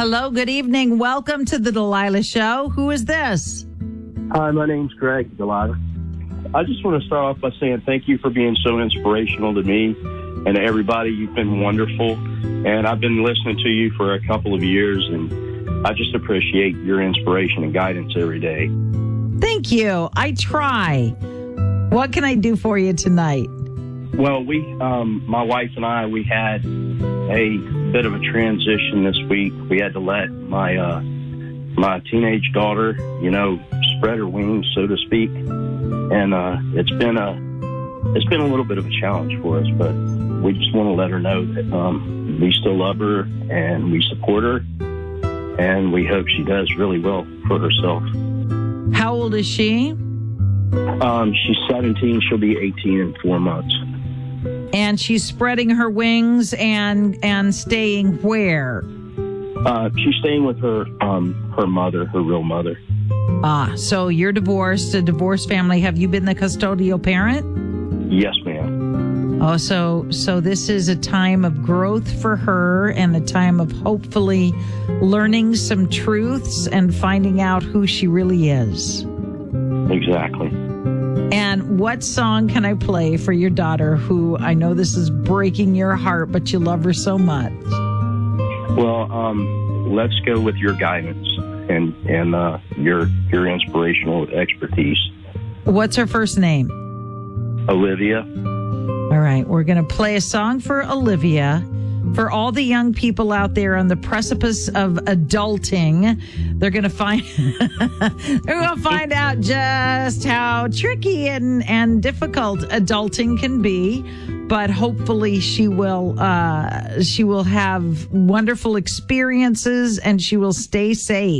Hello, good evening. Welcome to the Delilah Show. Who is this? Hi, my name's Greg, Delilah. I just want to start off by saying thank you for being so inspirational to me and to everybody. You've been wonderful, and I've been listening to you for a couple of years, and I just appreciate your inspiration and guidance every day. Thank you. I try. What can I do for you tonight? Well, my wife and I, we had a bit of a transition this week. We had to let my teenage daughter, spread her wings, so to speak, and it's been a little bit of a challenge for us. But we just want to let her know that we still love her and we support her, and we hope she does really well for herself. How old is she? She's 17. She'll be 18 in 4 months. And she's spreading her wings and staying where? She's staying with her mother, her real mother. So you're divorced, a divorced family. Have you been the custodial parent? Yes, ma'am. Oh, so this is a time of growth for her and a time of hopefully learning some truths and finding out who she really is. Exactly. And what song can I play for your daughter, who I know this is breaking your heart, but you love her so much? Well, let's go with your guidance and your inspirational expertise. What's her first name? Olivia. All right, we're going to play a song for Olivia. For all the young people out there on the precipice of adulting, they're going to find out just how tricky and difficult adulting can be. But hopefully she will have wonderful experiences and she will stay safe.